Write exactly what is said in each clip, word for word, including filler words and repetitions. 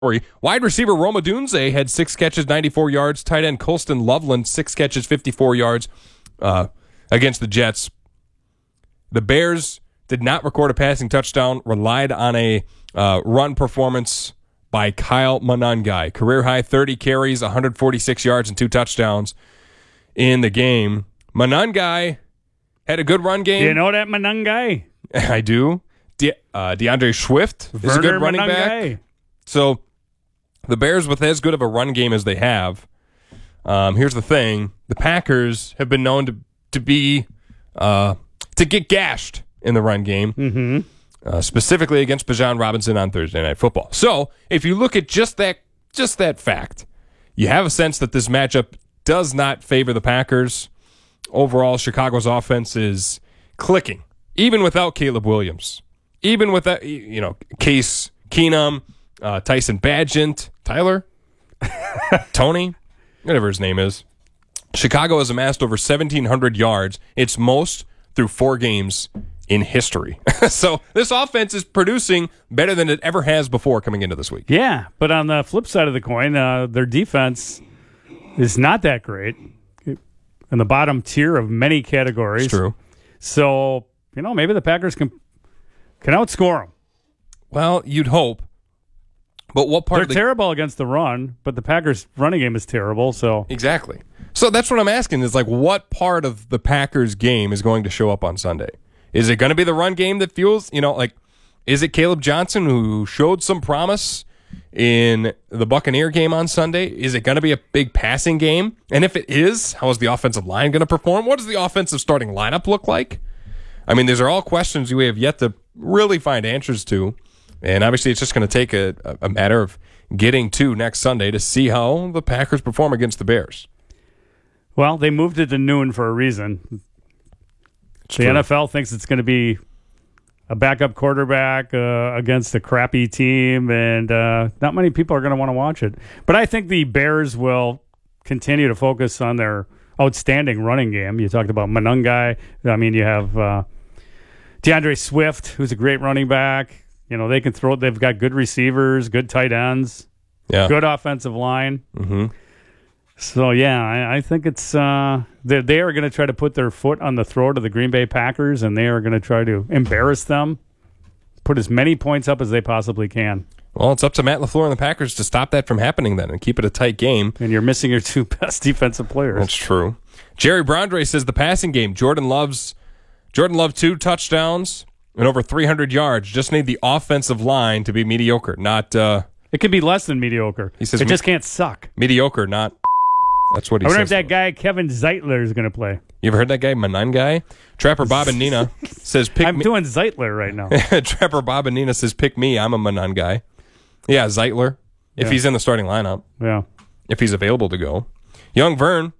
Wide receiver Roma Dunze had six catches, ninety-four yards. Tight end Colston Loveland, six catches, fifty-four yards uh, against the Jets. The Bears did not record a passing touchdown, relied on a uh, run performance by Kyle Monangai. Career high thirty carries, one hundred forty-six yards, and two touchdowns in the game. Monangai had a good run game. Do you know that Monangai? I do. De- uh, DeAndre Swift is Werner a good running Monangai. back. So the Bears, with as good of a run game as they have, um, here's the thing: the Packers have been known to to be uh, to get gashed in the run game, mm-hmm. uh, specifically against Bijan Robinson on Thursday Night Football. So if you look at just that just that fact, you have a sense that this matchup does not favor the Packers. Overall, Chicago's offense is clicking, even without Caleb Williams, even without you know Case Keenum. Uh, Tyson Bagent, Tyler, Tony, whatever his name is. Chicago has amassed over seventeen hundred yards. It's most through four games in history. So this offense is producing better than it ever has before coming into this week. Yeah, but on the flip side of the coin, uh, their defense is not that great. In the bottom tier of many categories. It's true. So, you know, maybe the Packers can can outscore them. Well, you'd hope. But what part They're of the... terrible against the run, but the Packers' running game is terrible. So Exactly. So that's what I'm asking is, like, what part of the Packers game is going to show up on Sunday? Is it going to be the run game that fuels, you know, like, is it Caleb Johnson who showed some promise in the Buccaneer game on Sunday? Is it going to be a big passing game? And if it is, how is the offensive line going to perform? What does the offensive starting lineup look like? I mean, these are all questions we have yet to really find answers to. And obviously, it's just going to take a, a matter of getting to next Sunday to see how the Packers perform against the Bears. Well, they moved it to noon for a reason. It's the true. N F L thinks it's going to be a backup quarterback uh, against a crappy team, and uh, not many people are going to want to watch it. But I think the Bears will continue to focus on their outstanding running game. You talked about Monangai. I mean, you have uh, DeAndre Swift, who's a great running back. You know, they can throw. They've got good receivers, good tight ends, Yeah. good offensive line. Mm-hmm. So, yeah, I, I think it's uh, they they are going to try to put their foot on the throat of the Green Bay Packers, and they are going to try to embarrass them, put as many points up as they possibly can. Well, it's up to Matt LaFleur and the Packers to stop that from happening then and keep it a tight game. And you're missing your two best defensive players. That's true. Jerry Brondre says the passing game, Jordan Love's Jordan Love two touchdowns and over three hundred yards. Just need the offensive line to be mediocre, not uh, It could be less than mediocre. He says it me- just can't suck. mediocre, not. That's what he I wonder says. if that guy Kevin Zeitler is going to play. You ever heard that guy, Manan guy? Trapper Bob and Nina says pick I'm me. doing Zeitler right now. Trapper Bob and Nina says pick me. I'm a Manan guy. Yeah, Zeitler. If Yeah. he's in the starting lineup, Yeah. if he's available to go. Young Vern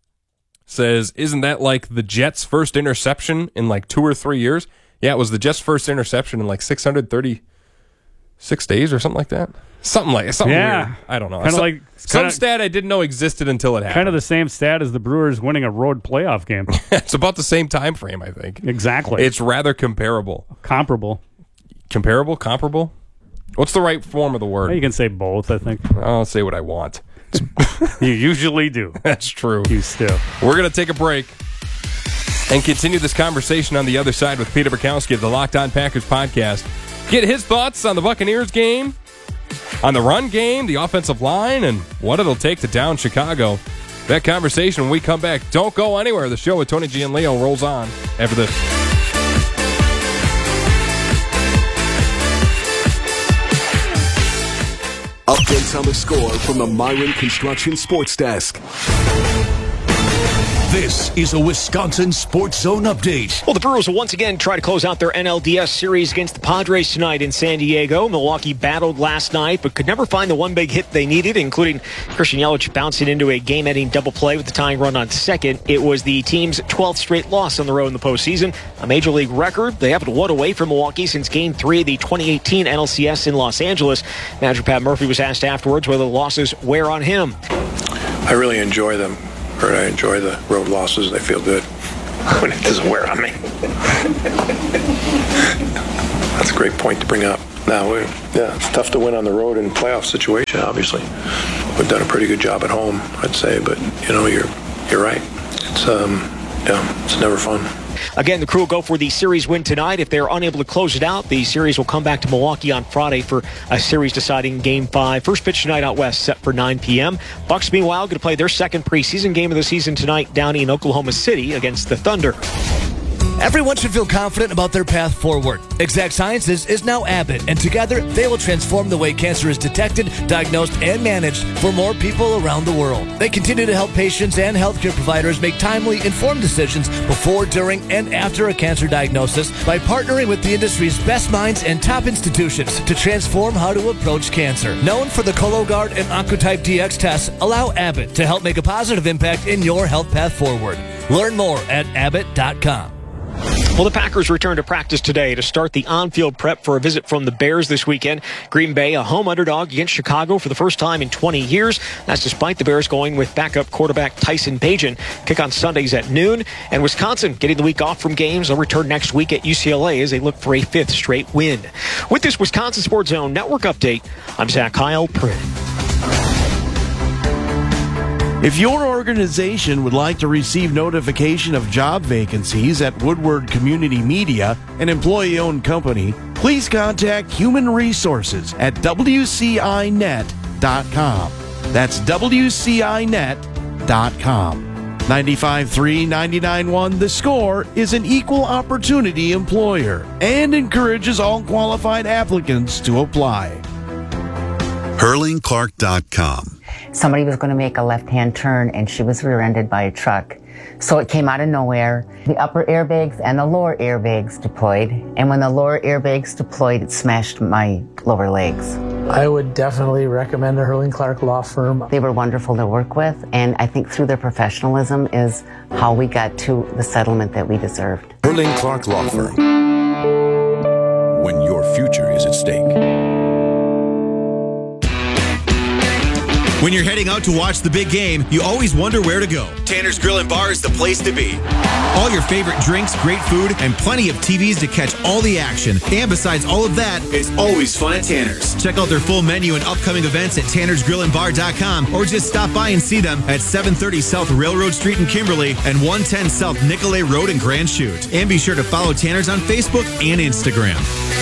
says, isn't that like the Jets' first interception in like two or three years? Yeah, it was the Jets' first interception in like six hundred thirty-six days or something like that. Something like something Yeah. weird. I don't know. Kinda some, like- some kinda- stat I didn't know existed until it happened. Kind of the same stat as the Brewers winning a road playoff game. It's about the same time frame, I think. Exactly. It's rather comparable. comparable. Comparable? Comparable? What's the right form of the word? You can say both, I think. I'll say what I want. You usually do. That's true. You still. We're going to take a break and continue this conversation on the other side with Peter Bukowski of the Locked On Packers podcast. Get his thoughts on the Buccaneers game, on the run game, the offensive line, and what it'll take to down Chicago. That conversation when we come back. Don't go anywhere. The show with Tony G and Leo rolls on after this. Updates on the score from the Myron Construction Sports Desk. This is a Wisconsin Sports Zone update. Well, the Brewers will once again try to close out their N L D S series against the Padres tonight in San Diego. Milwaukee battled last night, but could never find the one big hit they needed, including Christian Yelich bouncing into a game-ending double play with the tying run on second. It was the team's twelfth straight loss on the road in the postseason, a major league record. They haven't won away from Milwaukee since Game three of the twenty eighteen N L C S in Los Angeles. Manager Pat Murphy was asked afterwards whether the losses wear on him. I really enjoy them. Or I enjoy the road losses. They feel good. When it doesn't wear on me. That's a great point to bring up. Now, we, yeah, it's tough to win on the road in playoff situation, obviously. We've done a pretty good job at home, I'd say, but, you know, you're you're right. It's, um, yeah, it's never fun. Again, the Crew will go for the series win tonight. If they're unable to close it out, the series will come back to Milwaukee on Friday for a series-deciding Game five. First pitch tonight out west, set for nine p.m. Bucks, meanwhile, going to play their second preseason game of the season tonight down in Oklahoma City against the Thunder. Everyone should feel confident about their path forward. Exact Sciences is now Abbott, and together they will transform the way cancer is detected, diagnosed, and managed for more people around the world. They continue to help patients and healthcare providers make timely, informed decisions before, during, and after a cancer diagnosis by partnering with the industry's best minds and top institutions to transform how to approach cancer. Known for the Cologuard and Oncotype D X tests, allow Abbott to help make a positive impact in your health path forward. Learn more at abbott dot com. Well, the Packers return to practice today to start the on-field prep for a visit from the Bears this weekend. Green Bay, a home underdog against Chicago for the first time in twenty years. That's despite the Bears going with backup quarterback Tyson Bagent. Kick on Sundays at noon. And Wisconsin getting the week off from games. They'll return next week at U C L A as they look for a fifth straight win. With this Wisconsin Sports Zone Network update, I'm Zach Kyle. If your organization would like to receive notification of job vacancies at Woodward Community Media, an employee-owned company, please contact Human Resources at W C I net dot com. That's W C I net dot com. ninety-five three, ninety-nine one The Score is an equal opportunity employer and encourages all qualified applicants to apply. Hurling Clark dot com. Somebody was going to make a left-hand turn, and she was rear-ended by a truck. So it came out of nowhere. The upper airbags and the lower airbags deployed, and when the lower airbags deployed, it smashed my lower legs. I would definitely recommend the Hurling Clark Law Firm. They were wonderful to work with, and I think through their professionalism is how we got to the settlement that we deserved. Hurling Clark Law Firm. When your future is at stake. When you're heading out to watch the big game, you always wonder where to go. Tanner's Grill and Bar is the place to be. All your favorite drinks, great food, and plenty of T Vs to catch all the action. And besides all of that, it's always fun at Tanner's. Check out their full menu and upcoming events at tanners grill and bar dot com, or just stop by and see them at seven thirty South Railroad Street in Kimberly and one ten South Nicolay Road in Grand Chute. And be sure to follow Tanner's on Facebook and Instagram.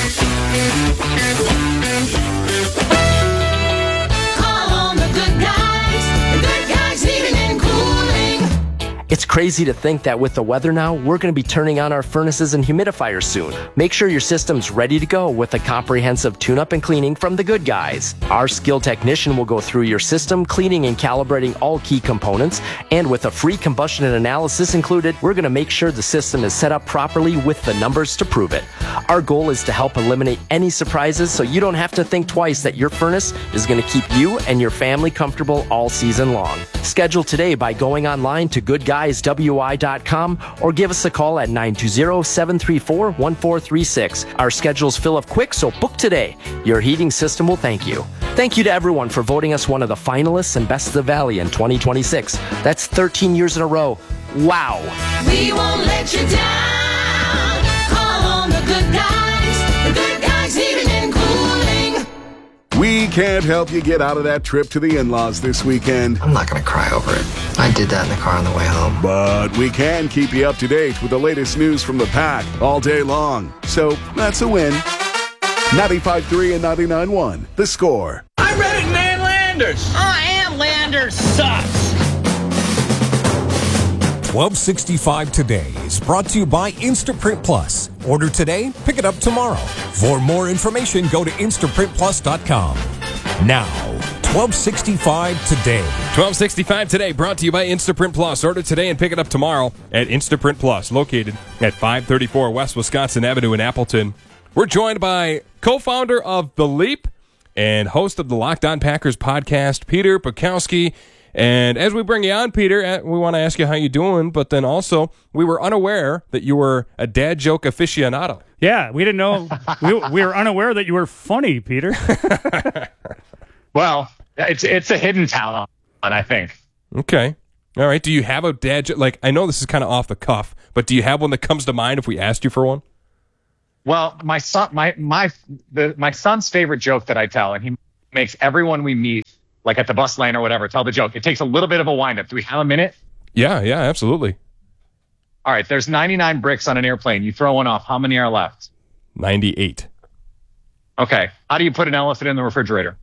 It's crazy to think that with the weather now, we're going to be turning on our furnaces and humidifiers soon. Make sure your system's ready to go with a comprehensive tune-up and cleaning from the Good Guys. Our skilled technician will go through your system, cleaning and calibrating all key components, and with a free combustion analysis included, we're going to make sure the system is set up properly with the numbers to prove it. Our goal is to help eliminate any surprises so you don't have to think twice that your furnace is going to keep you and your family comfortable all season long. Schedule today by going online to good guys w i dot com or give us a call at nine two zero, seven three four, one four three six. Our schedules fill up quick, so book today. Your heating system will thank you. Thank you to everyone for voting us one of the finalists and Best of the Valley in twenty twenty-six. That's thirteen years in a row. Wow. We won't let you down. Call on the Good Guys. The Good Guys Heating and Cooling. We can't help you get out of that trip to the in-laws this weekend. I'm not going to cry over it. I did that in the car on the way home. But we can keep you up to date with the latest news from the Pack all day long. So that's a win. ninety-five three and ninety-nine one The Score. I'm Reddit Man Landers. I am Landers sucks. twelve sixty-five Today is brought to you by Instaprint Plus. Order today, pick it up tomorrow. For more information, go to instaprint plus dot com. Now, twelve sixty-five Today. twelve sixty-five Today, brought to you by Instaprint Plus. Order today and pick it up tomorrow at Instaprint Plus, located at five thirty-four West Wisconsin Avenue in Appleton. We're joined by co-founder of The Leap and host of the Locked On Packers podcast, Peter Bukowski. And as we bring you on, Peter, we want to ask you how you're doing, but then also we were unaware that you were a dad joke aficionado. Yeah, we didn't know. we, we were unaware that you were funny, Peter. Well, it's it's a hidden talent, I think. Okay. All right. Do you have a dad joke? Like, I know this is kind of off the cuff, but do you have one that comes to mind if we asked you for one? Well, my son, my my the my son's favorite joke that I tell, and he makes everyone we meet, like at the bus lane or whatever, tell the joke. It takes a little bit of a windup. Do we have a minute? Yeah, yeah, absolutely. All right, there's ninety-nine bricks on an airplane. You throw one off. How many are left? ninety-eight. Okay. How do you put an elephant in the refrigerator?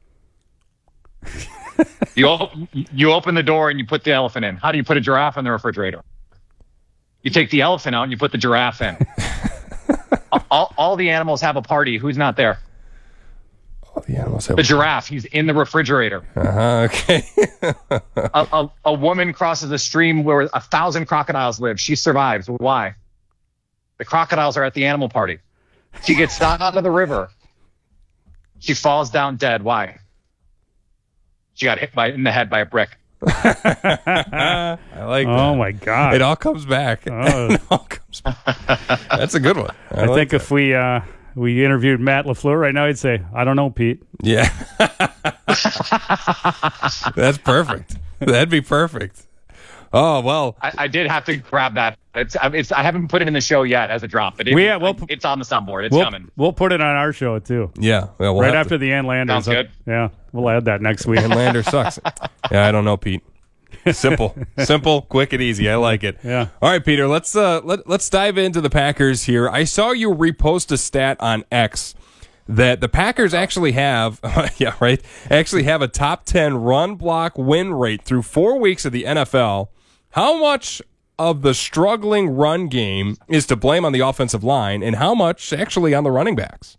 you op- you open the door and you put the elephant in. How do you put a giraffe in the refrigerator? You take the elephant out and you put the giraffe in. all, all the animals have a party. Who's not there? All the animals have the giraffe. He's in the refrigerator. Uh-huh, okay. a, a, a woman crosses a stream where a thousand crocodiles live. She survives. Why? The crocodiles are at the animal party. She gets shot out of the river. She falls down dead. Why? She got hit by in the head by a brick. I like that. Oh, my God. It all comes back. Oh. It all comes back. That's a good one. I, I like think that. if we uh, we interviewed Matt LaFleur right now, he'd say, I don't know, Pete. Yeah. That's perfect. That'd be perfect. Oh, well. I, I did have to grab that. It's, it's I haven't put it in the show yet as a drop, but it, We, uh, we'll- I- it's on the soundboard. It's We'll, coming. we'll put it on our show, too. Yeah. Well, we'll right have after to. the Ann Landers. Sounds good. Yeah, we'll add that next week. And Lander sucks. Yeah, I don't know, Pete. Simple, simple, quick, and easy. I like it. Yeah. All right, Peter. Let's uh let let's dive into the Packers here. I saw you repost a stat on X that the Packers actually have, yeah, right, actually have a top ten run block win rate through four weeks of the N F L. How much of the struggling run game is to blame on the offensive line, and how much actually on the running backs?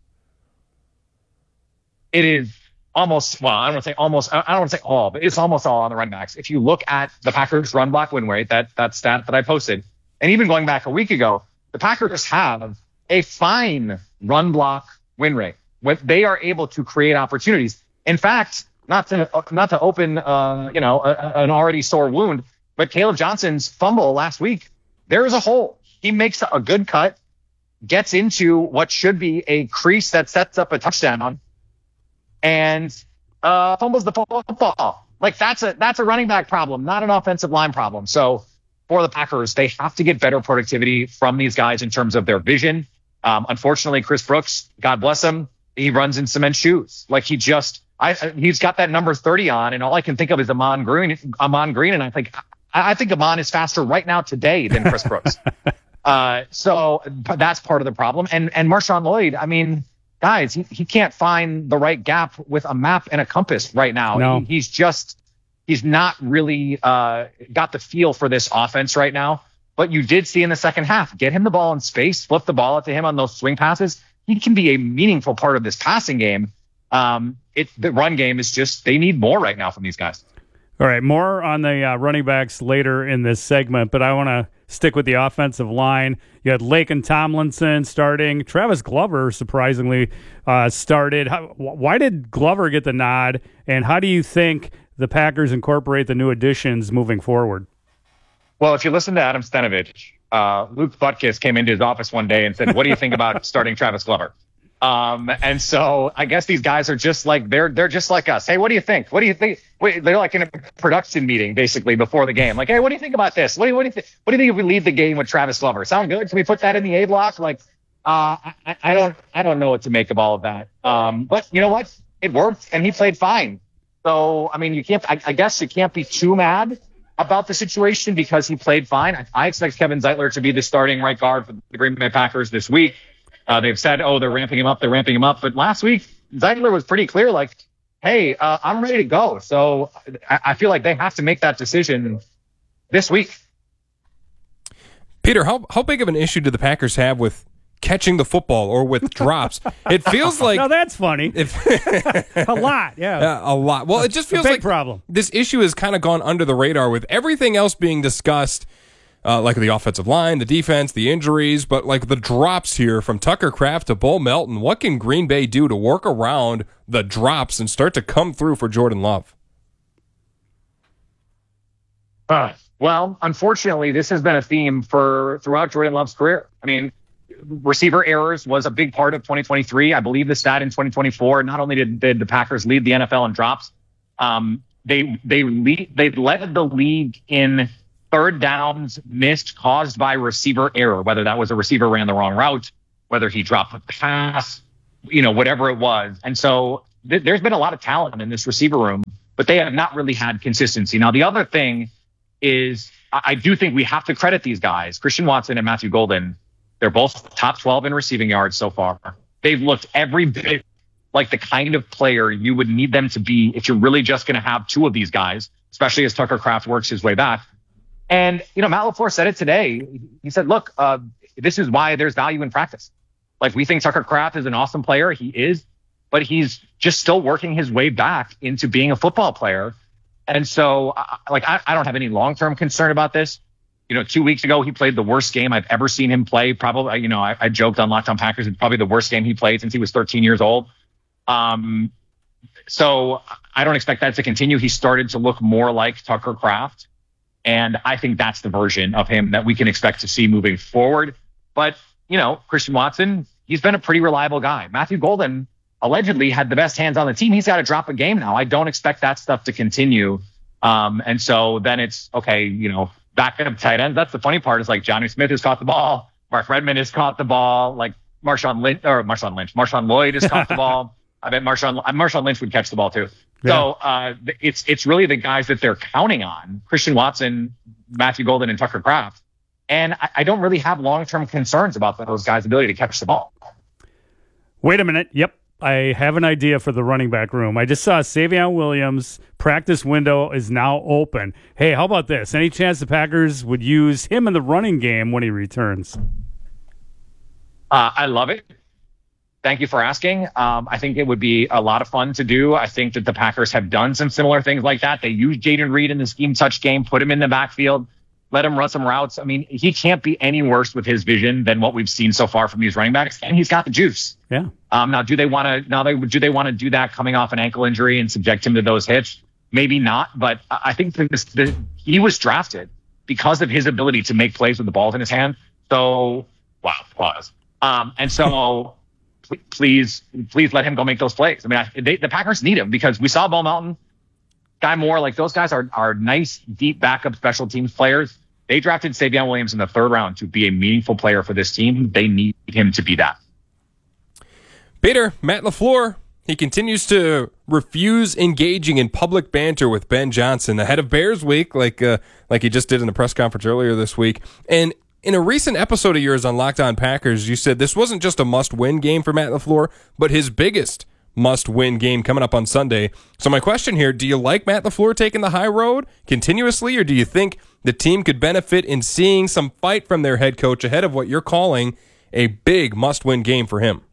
It is almost, well, I don't want to say almost, I don't want to say all, but it's almost all on the run backs. If you look at the Packers run block win rate, that, that stat that I posted, and even going back a week ago, the Packers have a fine run block win rate. When they are able to create opportunities. In fact, not to not to open, uh, you know, a, a, an already sore wound, but Caleb Johnson's fumble last week, there is a hole. He makes a good cut, gets into what should be a crease that sets up a touchdown, and uh, fumbles the football. Like that's a that's a running back problem, not an offensive line problem. So for the Packers, they have to get better productivity from these guys in terms of their vision. Um, unfortunately, Chris Brooks, God bless him, he runs in cement shoes. Like he just, I he's got that number thirty on, and all I can think of is Amon Green. Amon Green, and I think I, I think Amon is faster right now today than Chris Brooks. uh, so that's part of the problem. And and Marshawn Lloyd, I mean. Guys, he, he can't find the right gap with a map and a compass right now. No. He, he's just, he's not really uh, got the feel for this offense right now. But you did see in the second half, get him the ball in space, flip the ball out to him on those swing passes. He can be a meaningful part of this passing game. Um, it, the run game is just, they need more right now from these guys. All right, more on the uh, running backs later in this segment, but I want to stick with the offensive line. You had Laken Tomlinson starting. Travis Glover, surprisingly, uh, started. How, why did Glover get the nod, and how do you think the Packers incorporate the new additions moving forward? Well, if you listen to Adam Stenovich, uh, Luke Butkus came into his office one day and said, what do you think about starting Travis Glover? Um, and so I guess these guys are just like, they're, they're just like us. Hey, what do you think? What do you think? Wait, they're like in a production meeting basically before the game. Like, hey, what do you think about this? What do you, what do you think? What do you think if we lead the game with Travis Glover? Sound good? Can we put that in the A block? Like, uh, I, I don't, I don't know what to make of all of that. Um, but you know what? It worked and he played fine. So, I mean, you can't, I, I guess you can't be too mad about the situation because he played fine. I, I expect Kevin Zeitler to be the starting right guard for the Green Bay Packers this week. Uh, they've said, oh, they're ramping him up, they're ramping him up. But last week, Zeitler was pretty clear, like, hey, uh, I'm ready to go. So I, I feel like they have to make that decision this week. Peter, how how big of an issue do the Packers have with catching the football or with drops? It feels like... No, that's funny. If, a lot, yeah. Uh, a lot. Well, it just feels a big like problem. This issue has kind of gone under the radar with everything else being discussed. Uh, like the offensive line, the defense, the injuries, but like the drops here from Tucker Kraft to Bo Melton. What can Green Bay do to work around the drops and start to come through for Jordan Love? Uh, well, unfortunately, this has been a theme for throughout Jordan Love's career. I mean, receiver errors was a big part of twenty twenty-three. I believe the stat in twenty twenty-four. Not only did, did the Packers lead the N F L in drops, um, they they lead, they led the league in third downs missed caused by receiver error, whether that was a receiver ran the wrong route, whether he dropped a pass, you know, whatever it was. And so th- there's been a lot of talent in this receiver room, but they have not really had consistency. Now, the other thing is I, I do think we have to credit these guys, Christian Watson and Matthew Golden. They're both top twelve in receiving yards so far. They've looked every bit like the kind of player you would need them to be if you're really just going to have two of these guys, especially as Tucker Kraft works his way back. And, you know, Matt LaFleur said it today. He said, look, uh, this is why there's value in practice. Like, we think Tucker Kraft is an awesome player. He is, but he's just still working his way back into being a football player. And so, uh, like, I, I don't have any long-term concern about this. You know, two weeks ago, he played the worst game I've ever seen him play. Probably, you know, I, I joked on Locked On Packers. It's probably the worst game he played since he was thirteen years old. Um, so I don't expect that to continue. He started to look more like Tucker Kraft. And I think that's the version of him that we can expect to see moving forward. But, you know, Christian Watson, he's been a pretty reliable guy. Matthew Golden allegedly had the best hands on the team. He's got to drop a game now. I don't expect that stuff to continue. Um, and so then it's, okay, you know, backup tight ends. That's the funny part is like Johnny Smith has caught the ball. Mark Redmond has caught the ball. Like Marshawn Lynch, or Marshawn Lynch, Marshawn Lloyd has caught the ball. I bet Marshawn, Marshawn Lynch would catch the ball too. Yeah. So uh, it's it's really the guys that they're counting on: Christian Watson, Matthew Golden, and Tucker Kraft. And I, I don't really have long-term concerns about those guys' ability to catch the ball. Wait a minute. Yep, I have an idea for the running back room. I just saw Savion Williams' practice window is now open. Hey, how about this? Any chance the Packers would use him in the running game when he returns? Uh, I love it. Thank you for asking. Um, I think it would be a lot of fun to do. I think that the Packers have done some similar things like that. They used Jaden Reed in the scheme touch game, put him in the backfield, let him run some routes. I mean, he can't be any worse with his vision than what we've seen so far from these running backs, and he's got the juice. Yeah. Um, now, do they want to? Now, they do they want to do that coming off an ankle injury and subject him to those hits? Maybe not. But I think that this, the, he was drafted because of his ability to make plays with the balls in his hand. So, wow, pause. Um, and so. Please, please let him go make those plays. I mean, I, they, the Packers need him because we saw Bo Melton, Guy Moore, like those guys are are nice, deep backup special teams players. They drafted Savion Williams in the third round to be a meaningful player for this team. They need him to be that. Peter, Matt LaFleur, he continues to refuse engaging in public banter with Ben Johnson ahead of Bears Week, like uh, like he just did in the press conference earlier this week. And in a recent episode of yours on Locked On Packers, you said this wasn't just a must-win game for Matt LaFleur, but his biggest must-win game coming up on Sunday. So my question here, do you like Matt LaFleur taking the high road continuously, or do you think the team could benefit in seeing some fight from their head coach ahead of what you're calling a big must-win game for him?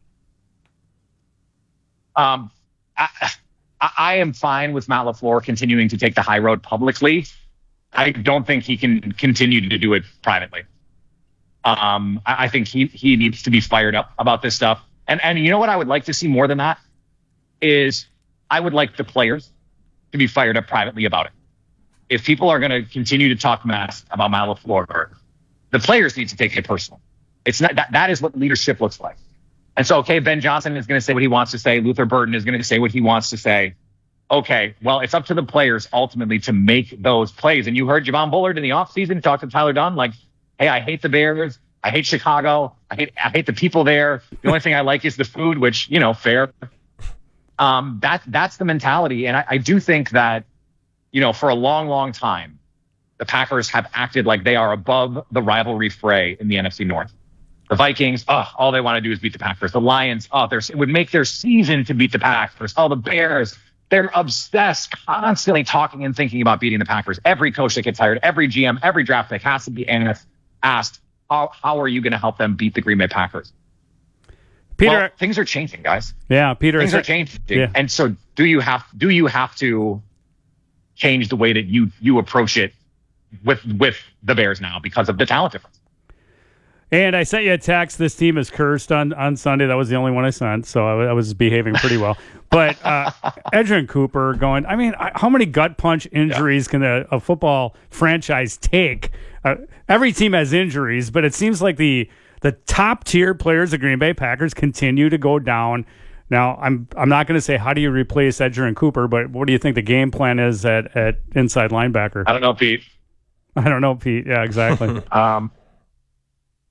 Um, I, I am fine with Matt LaFleur continuing to take the high road publicly. I don't think he can continue to do it privately. Um, I think he, he needs to be fired up about this stuff. And, and you know what I would like to see more than that is I would like the players to be fired up privately about it. If people are going to continue to talk mess about Matt LaFleur, the players need to take it personal. It's not that, that is what leadership looks like. And so, okay, Ben Johnson is going to say what he wants to say. Luther Burden is going to say what he wants to say. Okay, well, it's up to the players ultimately to make those plays. And you heard Javon Bullard in the offseason talk to Tyler Dunn like, hey, I hate the Bears. I hate Chicago. I hate I hate the people there. The only thing I like is the food, which, you know, fair. Um, that that's the mentality. And I, I do think that, you know, for a long, long time, the Packers have acted like they are above the rivalry fray in the N F C North. The Vikings, oh, all they want to do is beat the Packers. The Lions, oh, it would make their season to beat the Packers. Oh, the Bears, they're obsessed, constantly talking and thinking about beating the Packers. Every coach that gets hired, every G M, every draft pick has to be asked, How, how are you going to help them beat the Green Bay Packers? Peter, well, things are changing, guys. Yeah, Peter. Things are that, changing, yeah. And so do you have do you have to change the way that you you approach it with with the Bears now because of the talent difference? And I sent you a text. This team is cursed on, on Sunday. That was the only one I sent, so I, I was behaving pretty well. But uh, Edgerrin Cooper going, I mean, how many gut punch injuries yeah. can a, a football franchise take? Uh, every team has injuries, but it seems like the the top tier players of Green Bay Packers continue to go down. Now, I'm I'm not going to say how do you replace Edgerrin Cooper, but what do you think the game plan is at, at inside linebacker? I don't know, Pete. I don't know, Pete. Yeah, exactly. um.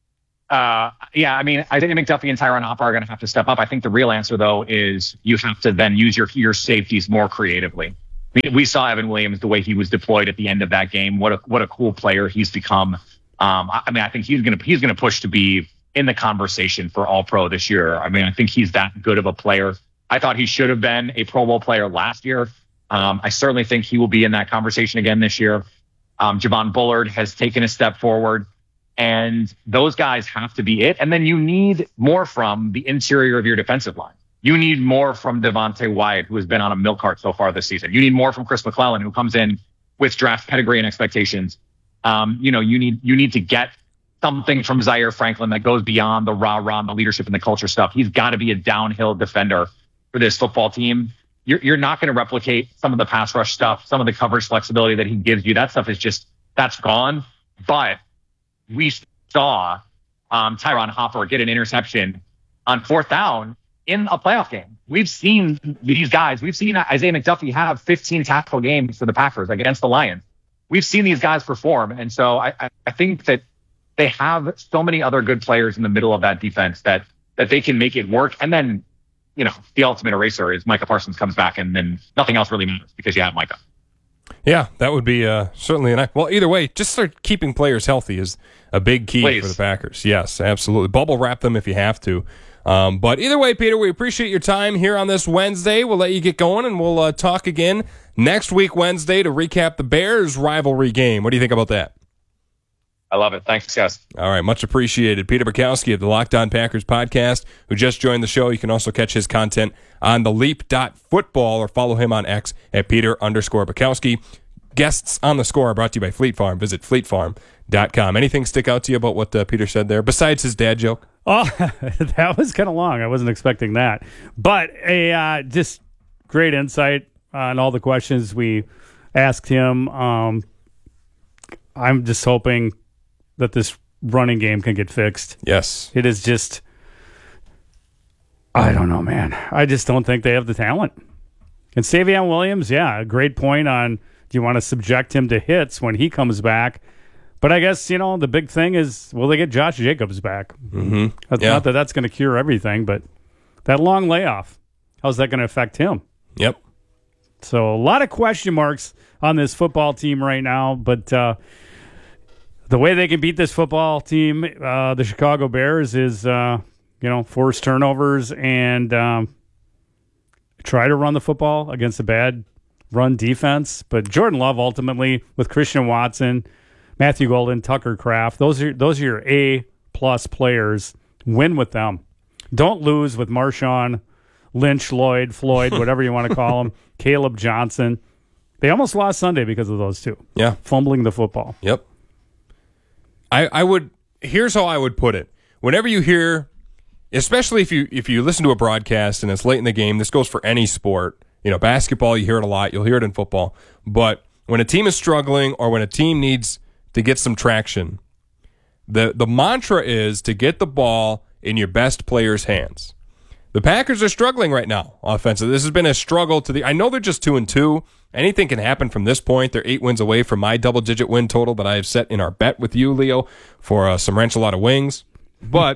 Uh, yeah, I mean, I think McDuffie and Tyron Hopper are going to have to step up. I think the real answer, though, is you have to then use your your safeties more creatively. I mean, we saw Evan Williams, the way he was deployed at the end of that game. What a what a cool player he's become. Um, I, I mean, I think he's going to he's going to push to be in the conversation for All Pro this year. I mean, I think he's that good of a player. I thought he should have been a Pro Bowl player last year. Um, I certainly think he will be in that conversation again this year. Um, Javon Bullard has taken a step forward. And those guys have to be it. And then you need more from the interior of your defensive line. You need more from Devontae Wyatt, who has been on a milk cart so far this season. You need more from Chris McClellan, who comes in with draft pedigree and expectations. Um, you know, you need you need to get something from Zaire Franklin that goes beyond the rah-rah and the leadership and the culture stuff. He's got to be a downhill defender for this football team. You're, you're not going to replicate some of the pass rush stuff, some of the coverage flexibility that he gives you. That stuff is just, that's gone. But we saw um, Tyron Hopper get an interception on fourth down in a playoff game. We've seen these guys. We've seen Isaiah McDuffie have fifteen tackle games for the Packers against the Lions. We've seen these guys perform. And so I, I, I think that they have so many other good players in the middle of that defense that that they can make it work. And then, you know, the ultimate eraser is Micah Parsons comes back and then nothing else really matters because you have Micah. Yeah, that would be uh, certainly an. Well, either way, just start keeping players healthy is a big key Please. for the Packers. Yes, absolutely. Bubble wrap them if you have to. Um, but either way, Peter, we appreciate your time here on this Wednesday. We'll let you get going, and we'll uh, talk again next week, Wednesday, to recap the Bears rivalry game. What do you think about that? I love it. Thanks, guys. All right, much appreciated. Peter Bukowski of the Locked On Packers podcast, who just joined the show. You can also catch his content on the leap dot football or follow him on X at Peter underscore Bukowski. Guests on the Score are brought to you by Fleet Farm. Visit fleet farm dot com. Anything stick out to you about what uh, Peter said there, besides his dad joke? Oh, that was kind of long. I wasn't expecting that. But a uh, just great insight on all the questions we asked him. Um, I'm just hoping that this running game can get fixed. Yes. It is just, I don't know, man. I just don't think they have the talent. And Savion Williams, yeah, a great point on, do you want to subject him to hits when he comes back? But I guess, you know, the big thing is, will they get Josh Jacobs back? Mm-hmm. That's Yeah. Not that that's going to cure everything, but that long layoff, how's that going to affect him? Yep. So a lot of question marks on this football team right now, but uh, the way they can beat this football team, uh, the Chicago Bears, is, uh, you know, force turnovers and um, try to run the football against a bad run defense. But Jordan Love, ultimately, with Christian Watson, Matthew Golden, Tucker Kraft, those are those are your A-plus players. Win with them. Don't lose with Marshawn Lynch, Lloyd, Floyd, whatever you want to call them, Caleb Johnson. They almost lost Sunday because of those two. Yeah. Fumbling the football. Yep. I, I would, here's how I would put it. Whenever you hear, especially if you if you listen to a broadcast and it's late in the game, this goes for any sport. You know, basketball, you hear it a lot. You'll hear it in football. But when a team is struggling or when a team needs to get some traction, the the mantra is to get the ball in your best player's hands. The Packers are struggling right now offensively. This has been a struggle to the. I know they're just two and two. Anything can happen from this point. They're eight wins away from my double-digit win total that I have set in our bet with you, Leo, for uh, some ranch a lot of wings. But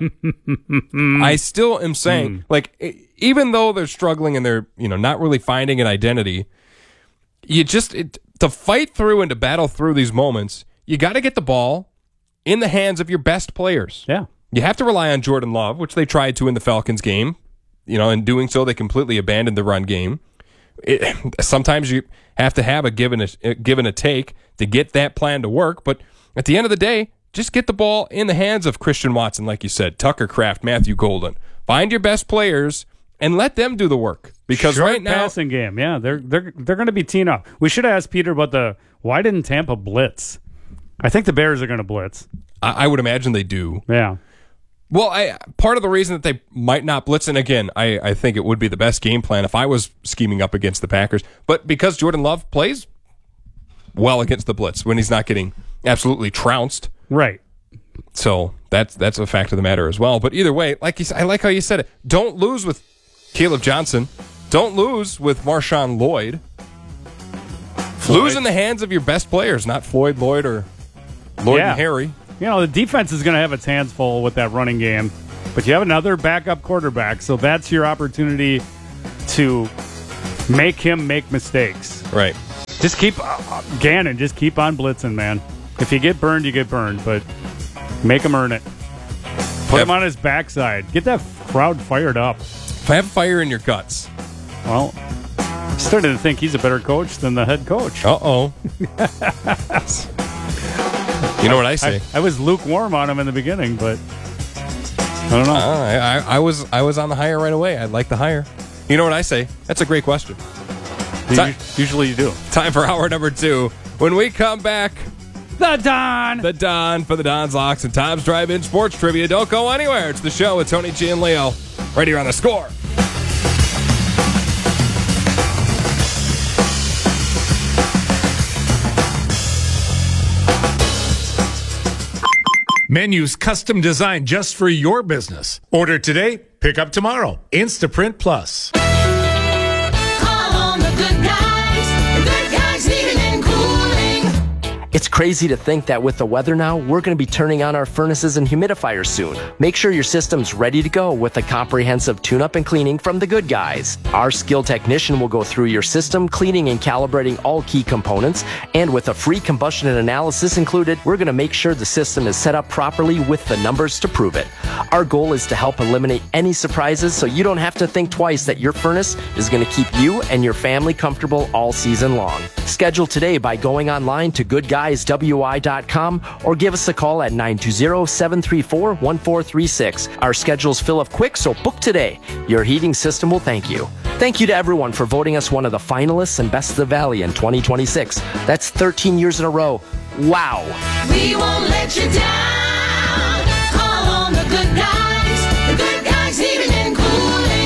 I still am saying, mm. like, even though they're struggling and they're, you know, not really finding an identity, you just it, to fight through and to battle through these moments, you got to get the ball in the hands of your best players. Yeah, you have to rely on Jordan Love, which they tried to in the Falcons game. You know, in doing so, they completely abandoned the run game. It, sometimes you have to have a give and a, a give and a take to get that plan to work. But at the end of the day, just get the ball in the hands of Christian Watson, like you said, Tucker Kraft, Matthew Golden. Find your best players and let them do the work. Because Short right now, passing game, yeah, they're they're they're going to be teeing up. We should have asked Peter about the why didn't Tampa blitz? I think the Bears are going to blitz. I, I would imagine they do. Yeah. Well, I part of the reason that they might not blitz, and again, I, I think it would be the best game plan if I was scheming up against the Packers, but because Jordan Love plays well against the blitz when he's not getting absolutely trounced. Right. So that's that's a fact of the matter as well. But either way, like you, I like how you said it. Don't lose with Caleb Johnson. Don't lose with Marshawn Lloyd. Floyd. Lose in the hands of your best players, not Floyd, Lloyd, or Lloyd yeah. and Harry. you know, the defense is going to have its hands full with that running game, but you have another backup quarterback, so that's your opportunity to make him make mistakes. Right. Just keep, uh, Gannon, just keep on blitzing, man. If you get burned, you get burned, but make him earn it. Put Yep. him on his backside. Get that crowd fired up. Have fire in your guts. Well, I'm starting to think he's a better coach than the head coach. Uh-oh. You know what I say? I, I was lukewarm on him in the beginning, but I don't know. Uh, I, I, I was I was on the hire right away. I like the hire. You know what I say? That's a great question. Time, usually you do. Time for hour number two. When we come back, the Don. The Don for the Don's Locks and Tom's Drive-In Sports Trivia. Don't go anywhere. It's the show with Tony G and Leo right here on The Score. Menus custom designed just for your business. Order today, pick up tomorrow. Instaprint Plus. Call on the good guys. The good guys heating and cooling. It's crazy to think that with the weather now, we're going to be turning on our furnaces and humidifiers soon. Make sure your system's ready to go with a comprehensive tune-up and cleaning from the good guys. Our skilled technician will go through your system, cleaning and calibrating all key components, and with a free combustion analysis included, we're going to make sure the system is set up properly with the numbers to prove it. Our goal is to help eliminate any surprises so you don't have to think twice that your furnace is going to keep you and your family comfortable all season long. Schedule today by going online to good guys w i dot com or give us a call at nine two zero, seven three four, one four three six. Our schedules fill up quick, so book today. Your heating system will thank you. Thank you to everyone for voting us one of the finalists and Best of the Valley in twenty twenty-six. That's thirteen years in a row. Wow. We won't let you down. Call on the good guys. The good guys heating and cooling.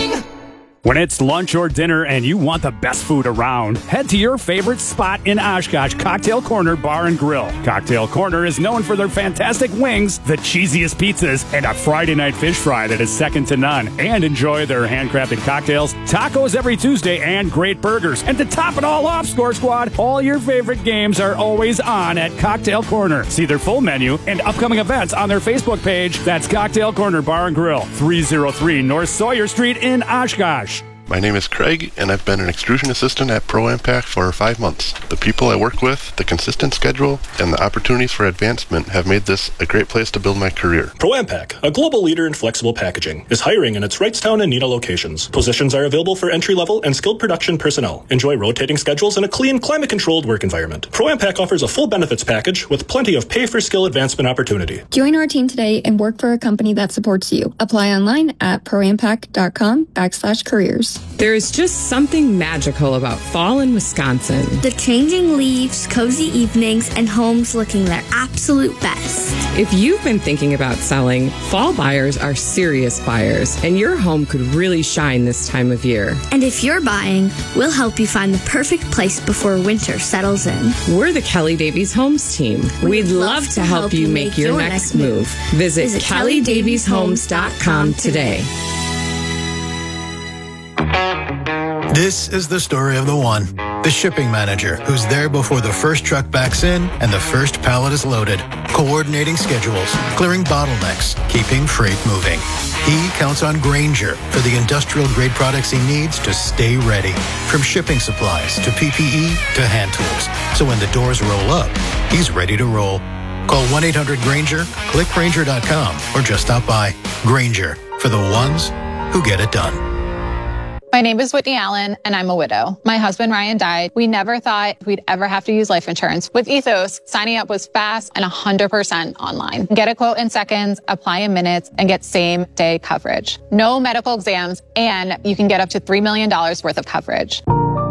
When it's lunch or dinner and you want the best food around, head to your favorite spot in Oshkosh, Cocktail Corner Bar and Grill. Cocktail Corner is known for their fantastic wings, the cheesiest pizzas, and a Friday night fish fry that is second to none. And enjoy their handcrafted cocktails, tacos every Tuesday, and great burgers. And to top it all off, Score Squad, all your favorite games are always on at Cocktail Corner. See their full menu and upcoming events on their Facebook page. That's Cocktail Corner Bar and Grill, three oh three North Sawyer Street in Oshkosh. My name is Craig, and I've been an extrusion assistant at Pro Impact for five months. The people I work with, the consistent schedule, and the opportunities for advancement have made this a great place to build my career. Pro Impact, a global leader in flexible packaging, is hiring in its Wrightstown and Neenah locations. Positions are available for entry-level and skilled production personnel. Enjoy rotating schedules and a clean, climate-controlled work environment. Pro Impact offers a full benefits package with plenty of pay-for-skill advancement opportunity. Join our team today and work for a company that supports you. Apply online at proimpact.com backslash careers. There is just something magical about fall in Wisconsin. The changing leaves, cozy evenings, and homes looking their absolute best. If you've been thinking about selling, fall buyers are serious buyers, and your home could really shine this time of year. And if you're buying, we'll help you find the perfect place before winter settles in. We're the Kelly Davies Homes team. We'd, We'd love, love to help, help you make your, your next move. move. Visit, Visit kelly davies homes dot com today. This is the story of the one, the shipping manager, who's there before the first truck backs in and the first pallet is loaded, coordinating schedules, clearing bottlenecks, keeping freight moving. He counts on Grainger for the industrial-grade products he needs to stay ready, from shipping supplies to P P E to hand tools. So when the doors roll up, he's ready to roll. Call one eight hundred Grainger, click Grainger dot com, or just stop by. Grainger, for the ones who get it done. My name is Whitney Allen, and I'm a widow. My husband, Ryan, died. We never thought we'd ever have to use life insurance. With Ethos, signing up was fast and one hundred percent online. Get a quote in seconds, apply in minutes, and get same-day coverage. No medical exams, and you can get up to three million dollars worth of coverage.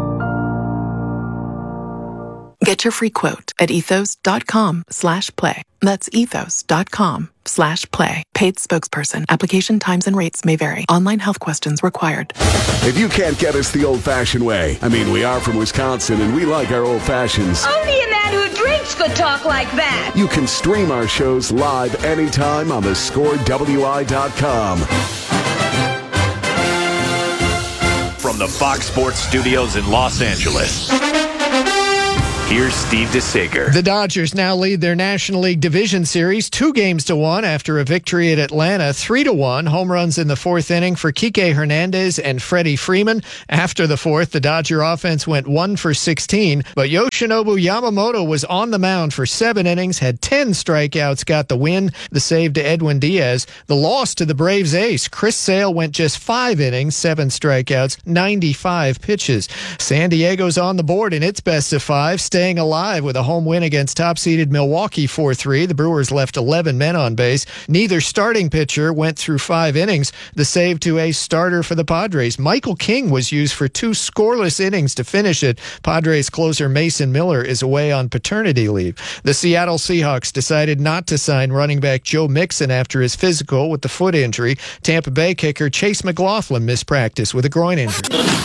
Get your free quote at ethos.com slash play. That's ethos.com slash play. Paid spokesperson. Application times and rates may vary. Online health questions required. If you can't get us the old-fashioned way, I mean, we are from Wisconsin and we like our old fashions. Only a man who drinks could talk like that. You can stream our shows live anytime on the score W I dot com. From the Fox Sports Studios in Los Angeles, Here's Steve DeSager. The Dodgers now lead their National League Division Series two games to one after a victory at Atlanta, three to one. Home runs in the fourth inning for Kike Hernandez and Freddie Freeman. After the fourth, the Dodger offense went one for sixteen, but Yoshinobu Yamamoto was on the mound for seven innings, had ten strikeouts, got the win. The save to Edwin Diaz. The loss to the Braves ace. Chris Sale went just five innings, seven strikeouts, ninety-five pitches. San Diego's on the board in its best of five, staying alive with a home win against top-seeded Milwaukee four three. The Brewers left eleven men on base. Neither starting pitcher went through five innings. The save to a starter for the Padres. Michael King was used for two scoreless innings to finish it. Padres closer Mason Miller is away on paternity leave. The Seattle Seahawks decided not to sign running back Joe Mixon after his physical with the foot injury. Tampa Bay kicker Chase McLaughlin missed practice with a groin injury.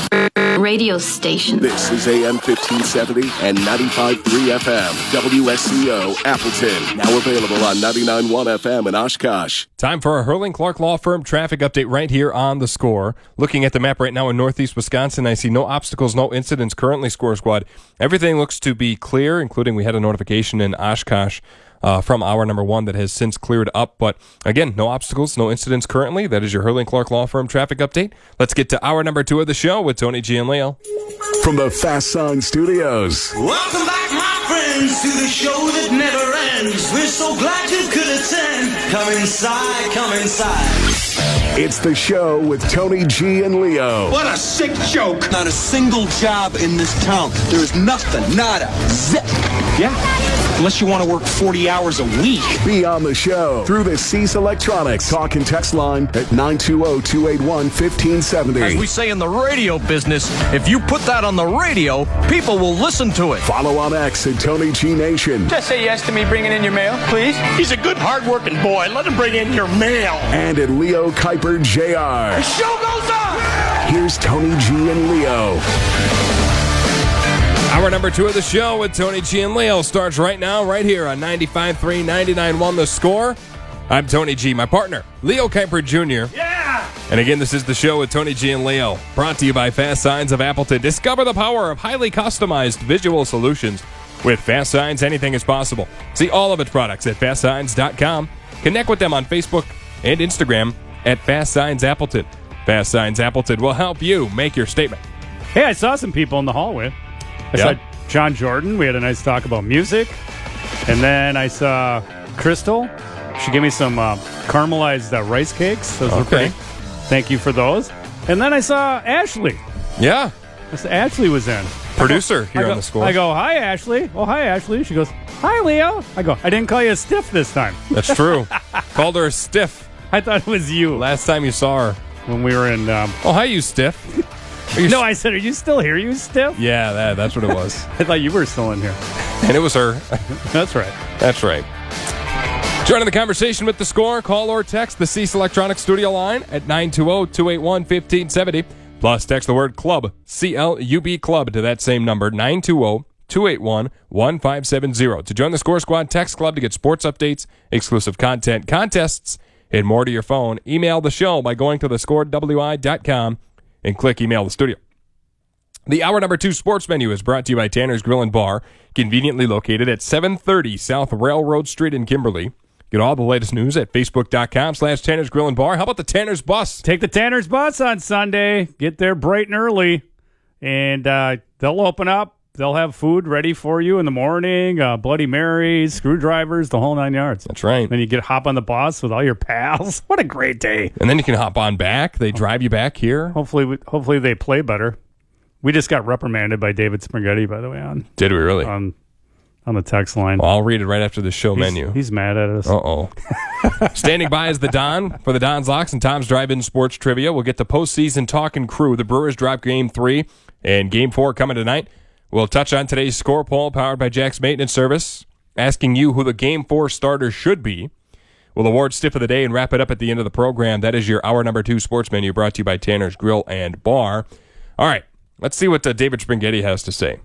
Radio station. This is A M fifteen seventy and ninety-five point three F M. W S C O Appleton. Now available on ninety-nine point one F M in Oshkosh. Time for a Hurling Clark Law Firm traffic update right here on The Score. Looking at the map right now in northeast Wisconsin, I see no obstacles, no incidents currently, Score Squad. Everything looks to be clear, including we had a notification in Oshkosh Uh, from hour number one that has since cleared up. But again, no obstacles, no incidents currently. That is your Hurling Clark Law Firm traffic update. Let's get to hour number two of the show with Tony G and Leo. From the Fast Sign Studios. Welcome back, my friends, to the show that never ends. We're so glad you could attend. Come inside, come inside. It's the show with Tony G and Leo. What a sick joke. Not a single job in this town. There is nothing, nada, zip. Yeah, unless you want to work forty hours a week. Be on the show through the Cease Electronics talk and text line at nine two zero, two eight one, one five seven zero. As we say in the radio business, if you put that on the radio, people will listen to it. Follow on X at Tony G Nation. Just say yes to me bringing in your mail, please. He's a good, hard-working boy. Let him bring in your mail. And at Leo Kuiper J R. The show goes on! Here's Tony G and Leo. Hour number two of the show with Tony G and Leo starts right now, right here on ninety-five point three, ninety-nine point one The Score. I'm Tony G, my partner, Leo Kuiper Junior Yeah! And again, this is the show with Tony G and Leo, brought to you by Fast Signs of Appleton. Discover the power of highly customized visual solutions. With Fast Signs, anything is possible. See all of its products at fast signs dot com. Connect with them on Facebook and Instagram at Fast Signs Appleton. Fast Signs Appleton will help you make your statement. Hey, I saw some people in the hallway. I Yep. saw John Jordan. We had a nice talk about music. And then I saw Crystal. She gave me some uh, caramelized uh, rice cakes. Those were Okay. pretty. Thank you for those. And then I saw Ashley. Yeah. I saw Ashley was in. Producer I here go, on The Score. I go, hi, Ashley. Oh, hi, Ashley. She goes, hi, Leo. I go, I didn't call you a stiff this time. That's true. Called her a stiff. I thought it was you. Last time you saw her. When we were in... Um, oh, hi, you stiff. You no, I said, are you still here, you stiff? Yeah, that, that's what it was. I thought you were still in here. And it was her. That's right. That's right. Joining the conversation with The Score, call or text the Cease Electronics studio line at nine two zero, two eight one, one five seven zero. Plus, text the word club, C L U B club, to that same number, nine two zero, two eight one, one five seven zero. To join the Score Squad text club to get sports updates, exclusive content, contests, and more to your phone, email the show by going to the score w i dot com and click email the studio. The hour number two sports menu is brought to you by Tanner's Grill and Bar, conveniently located at seven thirty South Railroad Street in Kimberly. Get all the latest news at facebook.com slash Tanner's Grill and Bar. How about the Tanner's Bus? Take the Tanner's Bus on Sunday. Get there bright and early. And uh, they'll open up. They'll have food ready for you in the morning. Uh, Bloody Marys, screwdrivers, the whole nine yards. That's right. Then you get hop on the bus with all your pals. What a great day. And then you can hop on back. They drive you back here. Hopefully, we, hopefully they play better. We just got reprimanded by David Spaghetti, by the way. On Did we really? On, on the text line. Well, I'll read it right after the show he's, menu. He's mad at us. Uh-oh. Standing by is the Don for the Don's Locks and Tom's Drive-In Sports Trivia. We'll get the postseason talk and crew. The Brewers drop game three and game four coming tonight. We'll touch on today's score poll powered by Jack's Maintenance Service, asking you who the game four starter should be. We'll award Stiff of the Day and wrap it up at the end of the program. That is your hour number two sports menu brought to you by Tanner's Grill and Bar. All right, let's see what uh, David Spaghetti has to say.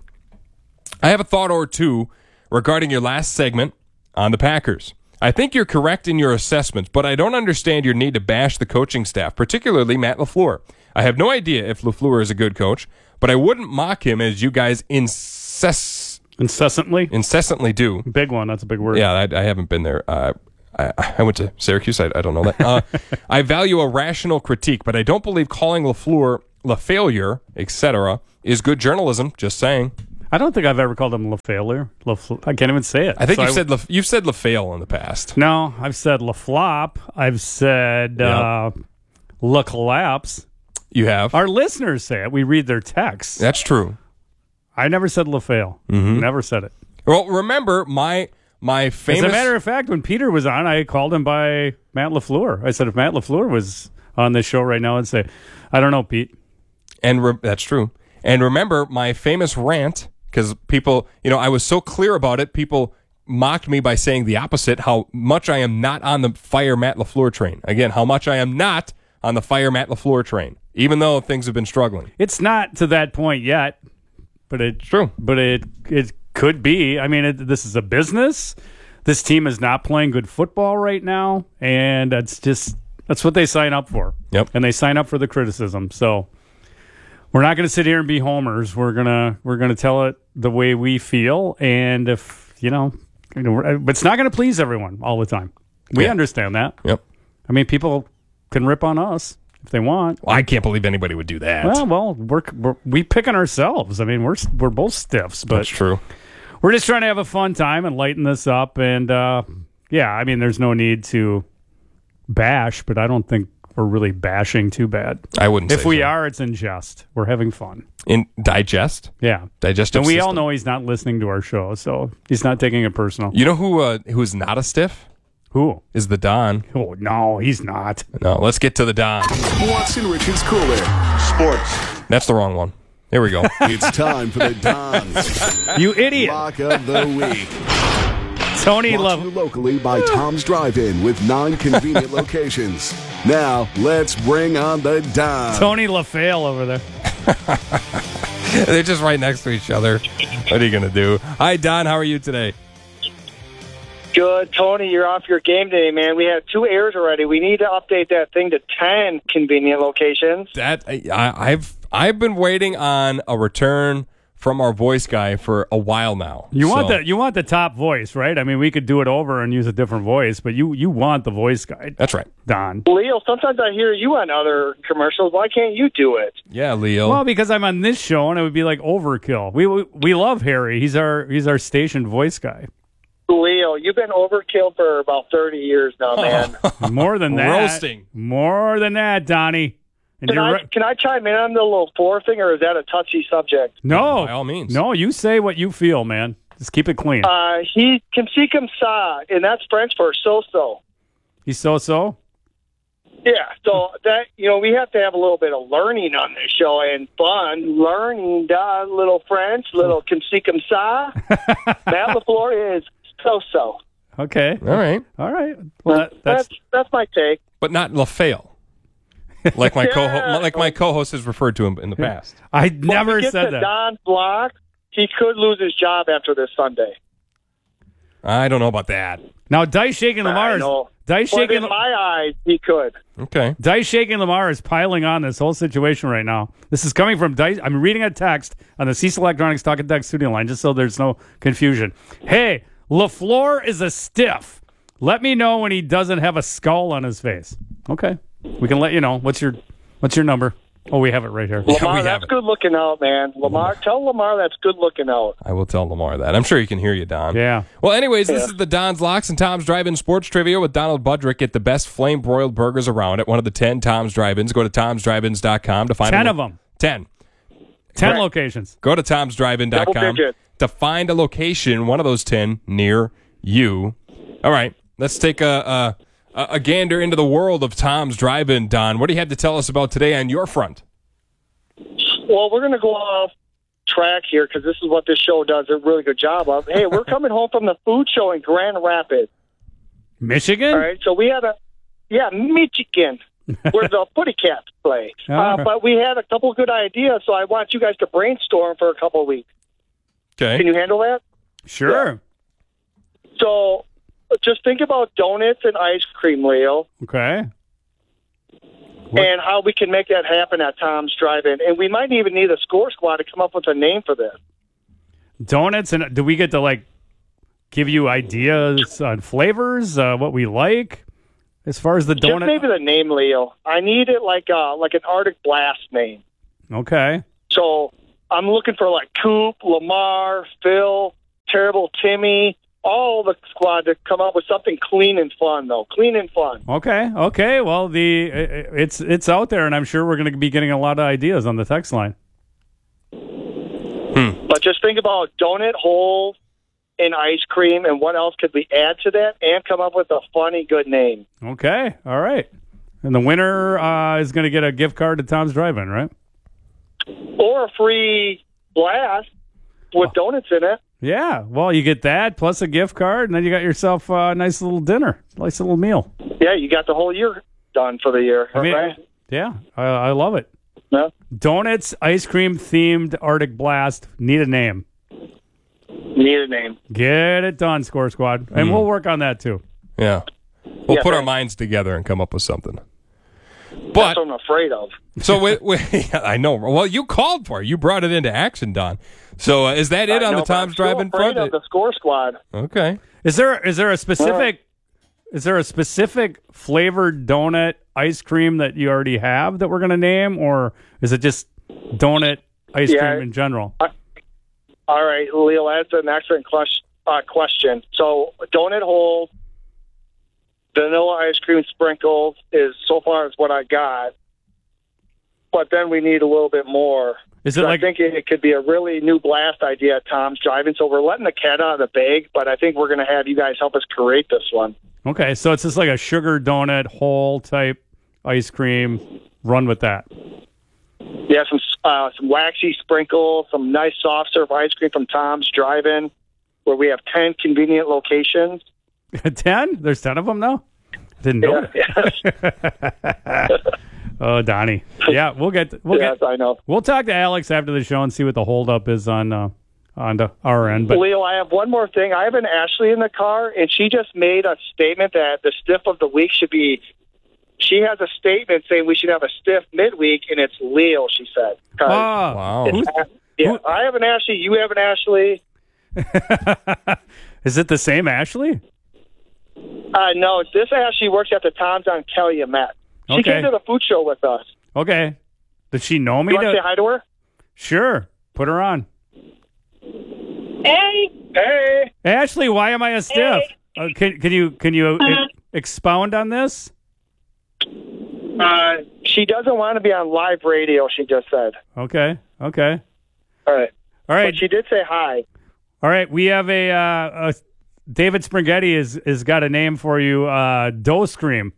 I have a thought or two regarding your last segment on the Packers. I think you're correct in your assessments, but I don't understand your need to bash the coaching staff, particularly Matt LaFleur. I have no idea if LaFleur is a good coach, but I wouldn't mock him as you guys incess- Incessantly? Incessantly do. Big one. That's a big word. Yeah, I, I haven't been there. Uh, I, I went to Syracuse. I, I don't know that. Uh, I value a rational critique, but I don't believe calling LaFleur La Failure, et cetera, is good journalism. Just saying. I don't think I've ever called him La Failure. La Fl- I can't even say it. I think So you've I- said La, you've said La Fail in the past. No, I've said La Flop. I've said uh, La Collapse. You have. Our listeners say it. We read their texts. That's true. I never said La Fail. Mhm. Never said it. Well, remember my my famous. As a matter of fact, when Peter was on, I called him by Matt LaFleur. I said, if Matt LaFleur was on this show right now, I'd say, I don't know, Pete. And re- that's true. And remember my famous rant, because people, you know, I was so clear about it, people mocked me by saying the opposite, how much I am not on the fire Matt LaFleur train. Again, how much I am not on the fire Matt LaFleur train, even though things have been struggling. It's not to that point yet, but it's true. But it it could be. I mean, it, this is a business. This team is not playing good football right now, and that's just that's what they sign up for. Yep. And they sign up for the criticism. So we're not going to sit here and be homers. We're gonna we're gonna tell it the way we feel, and if you know, you know, but it's not going to please everyone all the time. We Yeah. understand that. Yep. I mean, people can rip on us if they want. Well, I can't believe anybody would do that. Well, well, we're, we're we pick on ourselves. I mean, we're we're both stiffs, but That's true. We're just trying to have a fun time and lighten this up. And uh, yeah, I mean, there's no need to bash, but I don't think we're really bashing too bad. I wouldn't. If say we so. are, it's in jest. We're having fun. In digest, Yeah, digestive. and we all system. know he's not listening to our show, so he's not taking it personal. You know who uh, who's not a stiff? Who is the Don? Oh no, he's not. No, let's get to the Don. What's in Richard's cooler? Sports. That's the wrong one. Here we go. It's time for the Don's You idiot. Lock of the Week. Tony Brought Love. to you locally by Tom's Drive-In with nine convenient locations. Now, let's bring on the Don. Tony LaFale over there. They're just right next to each other. What are you going to do? Hi, Don. How are you today? Good, Tony. You're off your game today, man. We have two airs already. We need to update that thing to ten convenient locations. That I, I've I've been waiting on a return from our voice guy for a while now. You want So- the you want the top voice, right? I mean, we could do it over and use a different voice, but you you want the voice guy. That's right, Don. Leo, sometimes I hear you on other commercials. Why can't you do it? Yeah, Leo. Well, because I'm on this show, and it would be like overkill. We we, we love Harry. He's our he's our station voice guy. Leo, you've been overkill for about thirty years now, man. More than that, Roasting. More than that, Donnie. And Can you're I, right. can I chime in on the little four thing, or is that a touchy subject? No, by all means. No, you say what you feel, man. Just keep it clean. Uh, he can see comme ça, and that's French for so-so. He's so so. Yeah, so that, you know, we have to have a little bit of learning on this show and fun. Learning, duh, little French, little comme ci, comme ça. Matt LaFleur is so-so. Okay. All right. All right. Well, that, That's that's that's my take. But not LaFale. Like my co Yeah. like my co-host has referred to him in the past. I Well, never if he gets said to that. Don's block, he could lose his job after this Sunday. I don't know about that. Now, Dice Shaking I Lamar is know. Dice But Shaking in my eyes, he could. Okay. Dice Shaking Lamar is piling on this whole situation right now. This is coming from Dice. I'm reading a text on the Cecil Electronics Talk and Text studio line, just so there's no confusion. Hey, LaFleur is a stiff. Let me know when he doesn't have a skull on his face. Okay, we can let you know. What's your What's your number? Oh, we have it right here. Lamar, we have that's it. good looking out, man. Lamar, tell Lamar that's good looking out. I will tell Lamar that. I'm sure he can hear you, Don. Yeah. Well, anyways, this Yeah. is the Don's Locks and Tom's Drive-In Sports Trivia with Donald Budrick. Get the best flame broiled burgers around at one of the ten Tom's Drive-Ins. Go to toms drive ins dot com to find Ten a of them. Ten. Ten Right. locations. Go to toms drive in dot com Double digit. to find a location, one of those ten, near you. All right, let's take a, a, a gander into the world of Tom's Drive-In, Don. What do you have to tell us about today on your front? Well, we're going to go off track here because this is what this show does a really good job of. Hey, we're coming home from the food show in Grand Rapids. Michigan? All right, so we had a, yeah, Michigan, where the Footy Cats play. All Uh, right. but we had a couple good ideas, so I want you guys to brainstorm for a couple of weeks. Okay. Can you handle that? Sure. So just think about donuts and ice cream, Leo, Okay. What? and how we can make that happen at Tom's Drive-In. And we might even need a score squad to come up with a name for this. Donuts, and do we get to like give you ideas on flavors, uh, what we like, as far as the Just donut? maybe the name, Leo. I need it like uh, like an Arctic Blast name. Okay. So I'm looking for like Coop, Lamar, Phil, Terrible Timmy, all the squad to come up with something clean and fun, though. Clean and fun. Okay. Okay. Well, the it's it's out there, and I'm sure we're going to be getting a lot of ideas on the text line. Hmm. But just think about donut hole and ice cream, and what else could we add to that, and come up with a funny, good name. Okay. All right. And the winner uh, is going to get a gift card to Tom's Drive-In, right? Or a free blast with donuts in it. Yeah. Well, you get that plus a gift card, and then you got yourself a nice little dinner, nice little meal. Yeah, you got the whole year done for the year. I mean, right? Yeah, I, I love it. Yeah. Donuts, ice cream themed Arctic Blast. Need a name. Need a name. Get it done, Score Squad, and Mm. we'll work on that too. Yeah. We'll Yeah, put our thanks. minds together and come up with something. That's But what I'm afraid of. so we, we, I know. Well, you called for it. You brought it into action, Don. So uh, is that it I on know, the but I'm Tom's still Drive-In afraid front? of the Score Squad. Okay. Is there is there a specific is there a specific flavored donut ice cream that you already have that we're going to name, or is it just donut ice Yeah. cream in general? All right, Leo, that's an excellent ques- uh, question. So, donut hole, vanilla ice cream sprinkles is so far as what I got. But then we need a little bit more. Is it So like- I think it could be a really new blast idea at Tom's Drive-In. So we're letting the cat out of the bag, but I think we're going to have you guys help us create this one. Okay, so it's just like a sugar donut whole type ice cream. Run with that. Yeah, some uh, some waxy sprinkles, some nice soft serve ice cream from Tom's Drive-In, where we have ten convenient locations. ten? There's ten of them now? Didn't know. Yeah, Oh, Donnie. Yeah, we'll get. We'll yes, get. I know. We'll talk to Alex after the show and see what the holdup is on uh, on the, our end. But Leo, I have one more thing. I have an Ashley in the car, and she just made a statement that the stiff of the week should be. She has a statement saying we should have a stiff midweek, and it's Leo. She said. 'Cause Oh, wow. it's- yeah, I have an Ashley. You have an Ashley. is it the same Ashley? Uh, no, this Ashley works at the Tom's on Calumet. She Okay. came to the food show with us. Okay. Does she know me? You want to to- say hi to her? Sure. Put her on. Hey, hey. Ashley, why am I a stiff? Uh, can can you can you e- expound on this? Uh, she doesn't want to be on live radio. She just said. Okay. Okay. All right. All right. But she did say hi. All right. We have a, uh, a David Springhetti is is got a name for you. Uh, Dough Scream.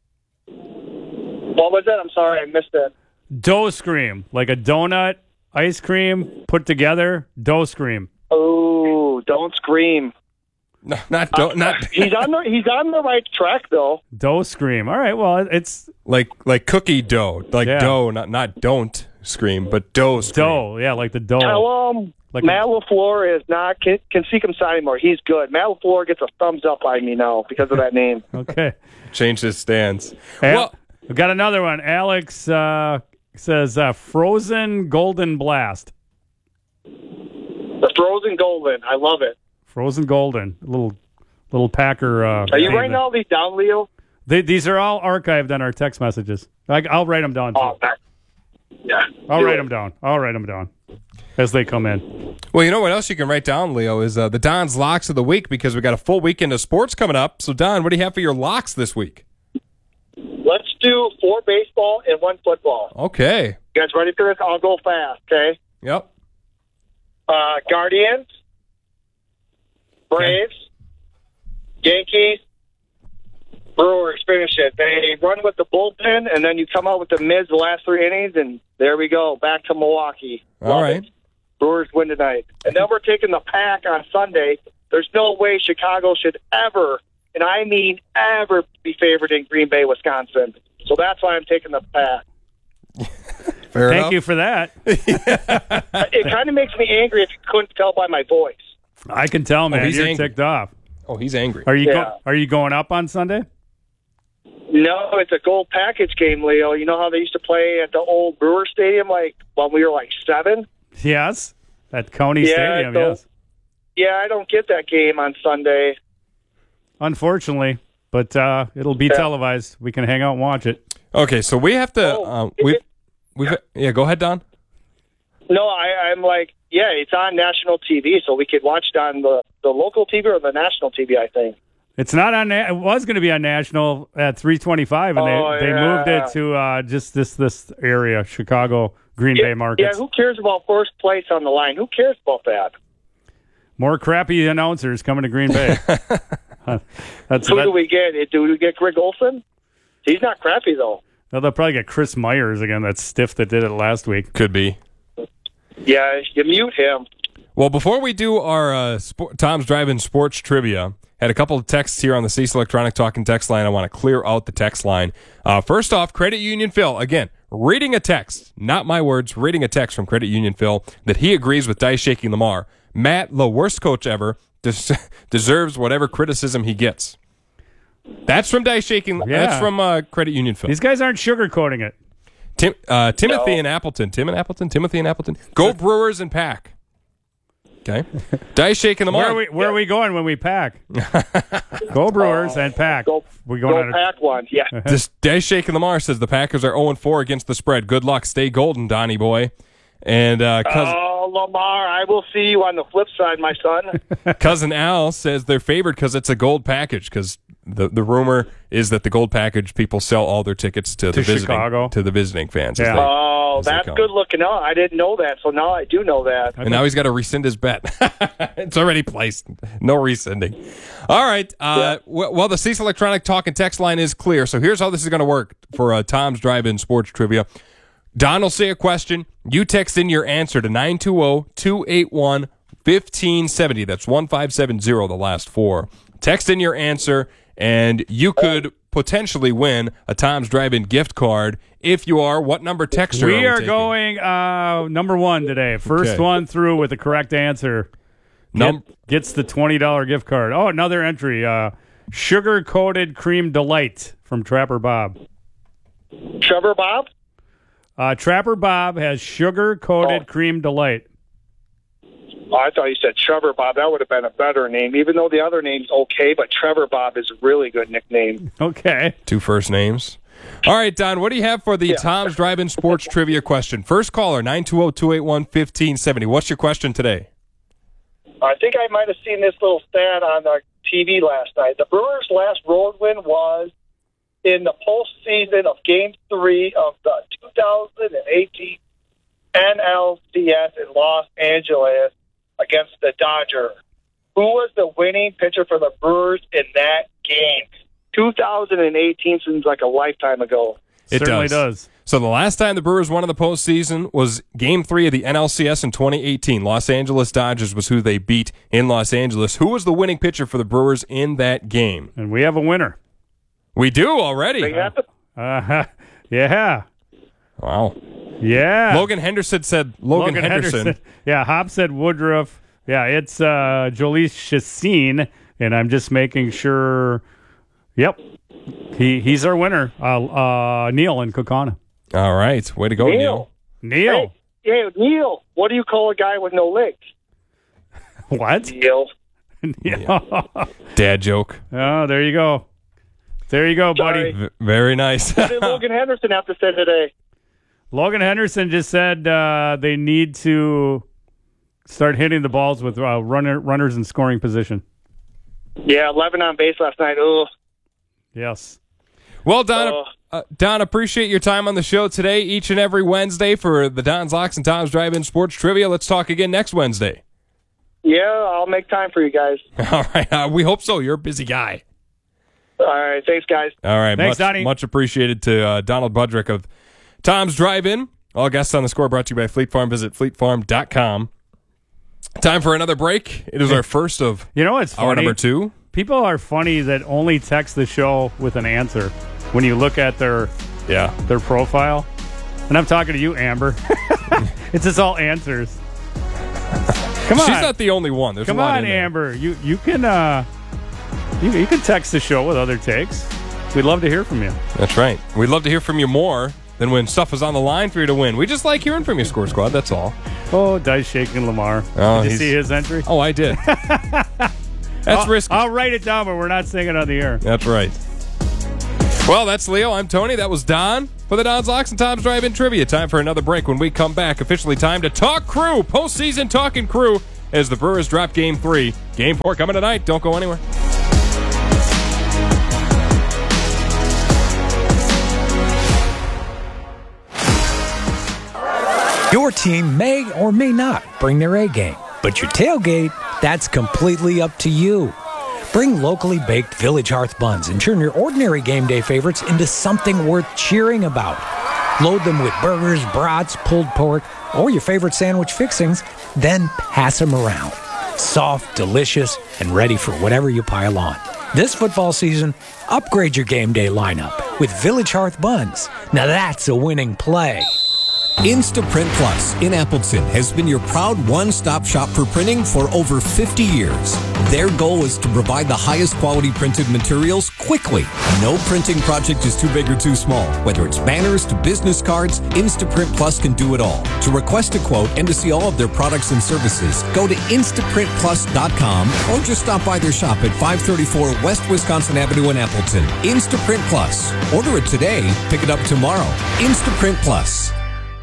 What was that? I'm sorry, I missed it. Dough Scream, like a donut ice cream put together. Dough Scream. Oh, don't scream. No, not don't not He's on the he's on the right track though. Dough Scream. All right. Well, it's like like cookie dough, like Yeah. dough, not not don't scream, but dough scream. dough. Yeah, like the dough. Tell him Like Matt LaFleur is not can, can seek him side anymore. He's good. Matt LaFleur gets a thumbs up by me now because of that name. Okay. Change his stance. Al- Well, we got another one. Alex uh, says uh, Frozen Golden Blast. The Frozen Golden. I love it. Frozen Golden. Little little Packer. Uh, Are you name writing there. all these down, Leo? They, these are all archived on our text messages. I, I'll write them down. Too. Oh, that, yeah. I'll do write it. them down. I'll write them down as they come in. well, you know what else you can write down, Leo, is uh, the Don's locks of the week because we got a full weekend of sports coming up. So, Don, what do you have for your locks this week? Let's do four baseball and one football. Okay. You guys ready for this? I'll go fast, okay? Yep. Uh, Guardians, Braves, Yankees, Brewers. Finish it. They run with the bullpen, and then you come out with the mids the last three innings, and there we go. Back to Milwaukee. All Love right. it. Brewers win tonight. And then we're taking the Pack on Sunday. There's no way Chicago should ever, and I mean ever, be favored in Green Bay, Wisconsin. So that's why I'm taking the Pack. Fair Thank enough. you for that. It kind of makes me angry if you couldn't tell by my voice. I can tell, man. he's You're angry. ticked off. Oh, he's angry. Are you Yeah. go- Are you going up on Sunday? No, it's a gold package game, Leo. You know how they used to play at the old Brewer Stadium, like when we were like seven? Yes. At County Yeah, Stadium. so- Yes. yeah, I don't get that game on Sunday. Unfortunately, but uh, it'll be Yeah. televised. We can hang out and watch it. Okay, so we have to. Oh, um, is we've, it- we've, yeah, go ahead, Don. No, I, I'm like, yeah, it's on national T V, so we could watch it on the, the local T V or the national T V, I think. It's not on. Na- It was going to be on national at three twenty-five, and Oh, they, they yeah. moved it to uh, just this this area, Chicago, Green Bay markets. Yeah, who cares about first place on the line? Who cares about that? More crappy announcers coming to Green Bay. That's Who that, do we get? Do we get Greg Olson? He's not crappy, though. well, they'll probably get Chris Myers again. That stiff that did it last week. Could be. Yeah, you mute him. Well, before we do our uh, Sp- Tom's Drive-In Sports Trivia, had a couple of texts here on the Cecil Electronic Talking text line. I want to clear out the text line. Uh, first off, Credit Union Phil. Again, reading a text, not my words, reading a text from Credit Union Phil that he agrees with Dice Shaking Lamar. Matt, the worst coach ever, des- deserves whatever criticism he gets. That's from Dice Shaking. Yeah. That's from uh, Credit Union Phil. These guys aren't sugarcoating it. Tim, uh, Timothy No. and Appleton. Tim and Appleton. Timothy and Appleton. Go Brewers and pack. Okay. Dice Shaking Lamar. Where are we, where are we going when we pack? Go Brewers and pack. Go, we going go on a- pack one, yeah. This Dice Shaking Lamar says the Packers are oh and four against the spread. Good luck. Stay golden, Donnie boy. And uh, cousin, Oh, Lamar, I will see you on the flip side, my son. cousin Al says they're favored because it's a gold package. Because the, the rumor is that the gold package people sell all their tickets to, the To visiting Chicago. to the visiting fans. as Yeah. they- Oh, as they that's come. good looking out. I didn't know that, so now I do know that. And now he's got to rescind his bet. It's already placed. No rescinding. All right. Uh, w- well, the Cecil Electronic Talk and Text line is clear. So here's how this is going to work for uh, Tom's Drive-In Sports Trivia. Don will say a question. You text in your answer to nine two zero, two eight one, one five seven zero. That's one five seven zero, the last four. Text in your answer, and you could potentially win a Tom's Drive-In gift card. If you are, what number texter We are we are taking? going uh, number one today. First Okay. one through with the correct answer Num- get- gets the twenty dollars gift card. Oh, another entry. Uh, Sugar-coated cream delight from Trapper Bob. Trevor Bob? Uh, Trapper Bob has sugar-coated Oh. cream delight. Oh, I thought you said Trevor Bob. That would have been a better name, even though the other name's okay, but Trevor Bob is a really good nickname. Okay. Two first names. All right, Don, what do you have for the Tom's Drive-In Sports Trivia question? First caller, nine two zero, two eight one, one five seven zero. What's your question today? I think I might have seen this little stat on the T V last night. The Brewers' last road win was in the postseason of Game three of the two thousand eighteen N L C S in Los Angeles against the Dodgers. Who was the winning pitcher for the Brewers in that game? two thousand eighteen seems like a lifetime ago. It Certainly does. So the last time the Brewers won in the postseason was Game Three of the N L C S in twenty eighteen. Los Angeles Dodgers was who they beat in Los Angeles. Who was the winning pitcher for the Brewers in that game? And we have a winner. We do already. They have to- Uh, yeah. Wow. Yeah. Logan Henderson said Logan, Henderson. Yeah, Hop said Woodruff. Yeah, it's uh, Jolice Chassin, and I'm just making sure. Yep. He He's our winner, uh, uh, Neil in Kokana. All right. Way to go, Neil. Neil. Hey, hey, Neil, what do you call a guy with no legs? What? Neil. Dad joke. Oh, there you go. There you go, buddy. V- very nice. What did Logan Henderson have to say today? Logan Henderson just said uh, they need to start hitting the balls with uh, runner, runners in scoring position. Yeah, eleven on base last night. Ugh. Yes. Well, Don, uh, Don, appreciate your time on the show today, each and every Wednesday for the Don's Locks and Tom's Drive-In Sports Trivia. Let's talk again next Wednesday. Yeah, I'll make time for you guys. All right. Uh, we hope so. You're a busy guy. All right, thanks, guys. All right. Thanks, much, Donnie. much appreciated to uh, Donald Budrick of Tom's Drive-In. All guests on the score brought to you by Fleet Farm. Visit fleet farm dot com. Time for another break. It is our first of You know what's funny? hour number two. People are funny that only text the show with an answer when you look at their Yeah. their profile. And I'm talking to you, Amber. It's just all answers. Come on. She's not the only one. There's Come a lot on, in there. Amber. You you can uh you, you can text the show with other takes. We'd love to hear from you. That's right. We'd love to hear from you more than when stuff is on the line for you to win. We just like hearing from you, Score Squad. That's all. Oh, dice shaking Lamar. Oh, did you he's- see his entry? Oh, I did. That's I'll, risky. I'll write it down, but we're not saying it on the air. That's right. Well, that's Leo. I'm Tony. That was Don for the Don's Locks and Tom's Drive-In Trivia. Time for another break. When we come back, officially time to talk Crew. Postseason talking Crew as the Brewers drop Game three. Game four coming tonight. Don't go anywhere. Your team may or may not bring their A game, but your tailgate, that's completely up to you. Bring locally baked Village Hearth buns and turn your ordinary game day favorites into something worth cheering about. Load them with burgers, brats, pulled pork, or your favorite sandwich fixings, then pass them around. Soft, delicious, and ready for whatever you pile on. This football season, upgrade your game day lineup with Village Hearth buns. Now that's a winning play. Instaprint Plus in Appleton has been your proud one-stop shop for printing for over fifty years. Their goal is to provide the highest quality printed materials quickly. No printing project is too big or too small. Whether it's banners to business cards, Instaprint Plus can do it all. To request a quote and to see all of their products and services, go to instaprint plus dot com or just stop by their shop at five thirty-four West Wisconsin Avenue in Appleton. Instaprint Plus. Order it today, pick it up tomorrow. Instaprint Plus.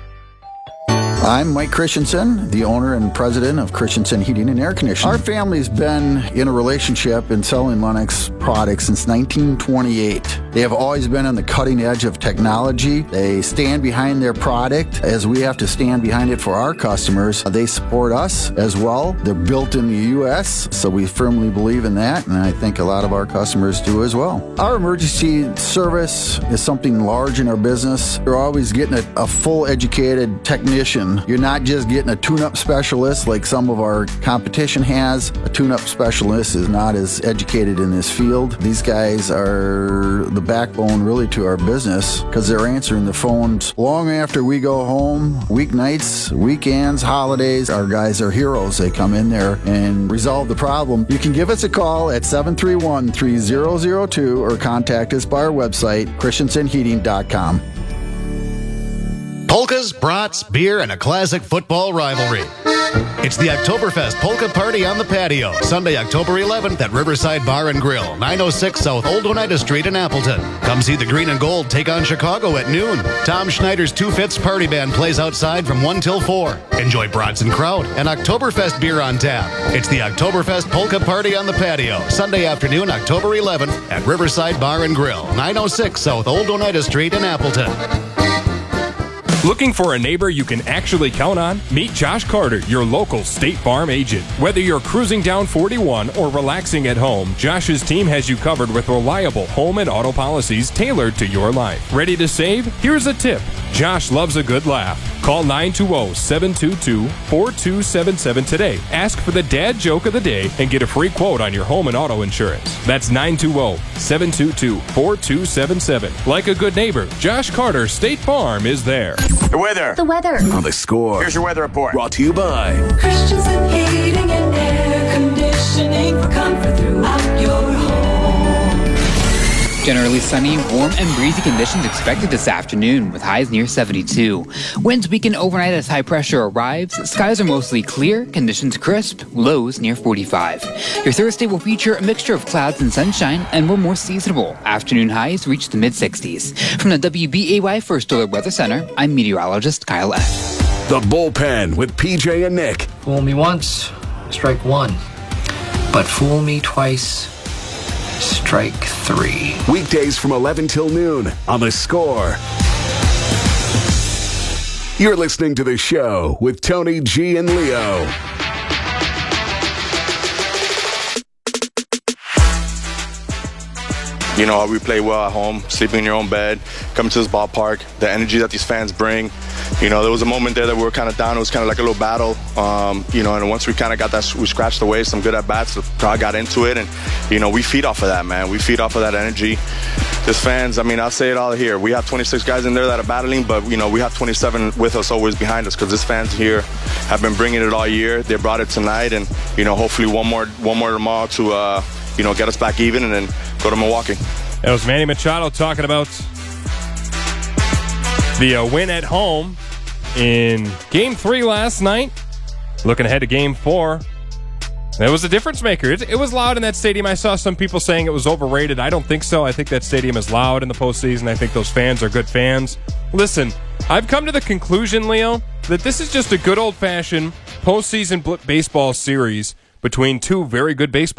I'm Mike Christensen, the owner and president of Christensen Heating and Air Conditioning. Our family's been in a relationship in selling Lennox products since nineteen twenty-eight. They have always been on the cutting edge of technology. They stand behind their product as we have to stand behind it for our customers. They support us as well. They're built in the U S, so we firmly believe in that, and I think a lot of our customers do as well. Our emergency service is something large in our business. You're always getting a, a full educated technician. You're not just getting a tune-up specialist like some of our competition has. A tune-up specialist is not as educated in this field. These guys are the backbone really to our business because they're answering the phones long after we go home, weeknights, weekends, holidays. Our guys are heroes. They come in there and resolve the problem. You can give us a call at seven three one, three zero zero two or contact us by our website, christensen heating dot com. Polkas, brats, beer, and a classic football rivalry. It's the Oktoberfest Polka Party on the Patio, Sunday, October eleventh at Riverside Bar and Grill, nine oh six South Old Oneida Street in Appleton. Come see the Green and Gold take on Chicago at noon. Tom Schneider's Two Fifths Party Band plays outside from one till four. Enjoy brats and kraut and Oktoberfest beer on tap. It's the Oktoberfest Polka Party on the Patio, Sunday afternoon, October eleventh at Riverside Bar and Grill, nine oh six South Old Oneida Street in Appleton. Looking for a neighbor you can actually count on? Meet Josh Carter, your local State Farm agent. Whether you're cruising down forty-one or relaxing at home, Josh's team has you covered with reliable home and auto policies tailored to your life. Ready to save? Here's a tip. Josh loves a good laugh. Call nine two zero, seven two two, four two seven seven today. Ask for the dad joke of the day and get a free quote on your home and auto insurance. That's nine two zero, seven two two, four two seven seven. Like a good neighbor, Josh Carter State Farm is there. The weather. The weather. On the Score. Here's your weather report. Brought to you by Christensen Heating and Air Conditioning for comfort throughout your home. Generally sunny, warm, and breezy conditions expected this afternoon with highs near seventy-two. Winds weaken overnight as high pressure arrives. Skies are mostly clear, conditions crisp, lows near forty-five. Your Thursday will feature a mixture of clouds and sunshine and will more seasonable. Afternoon highs reach the mid-sixties. From the W B A Y First Alert Weather Center, I'm meteorologist Kyle F. The Bullpen with P J and Nick. Fool me once, strike one. But fool me twice, strike three. Weekdays from eleven till noon on the Score. You're listening to the show with Tony G and Leo. You know, we play well at home, sleeping in your own bed, coming to this ballpark, the energy that these fans bring. You know, there was a moment there that we were kind of down. It was kind of like a little battle. Um, you know, and once we kind of got that, we scratched away some good at-bats, the crowd got into it. And, you know, we feed off of that, man. We feed off of that energy. This fans, I mean, I'll say it all here. We have twenty-six guys in there that are battling, but, you know, we have twenty-seven with us always behind us because this fans here have been bringing it all year. They brought it tonight. And, you know, hopefully one more, one more tomorrow to, uh, you know, get us back even and then go to Milwaukee. That was Manny Machado talking about the uh, win at home in game three last night. Looking ahead to game four. That was a difference maker. It, it was loud in that stadium. I saw some people saying it was overrated. I don't think so. I think that stadium is loud in the postseason. I think those fans are good fans. Listen, I've come to the conclusion, Leo, that this is just a good old-fashioned postseason baseball series between two very good baseball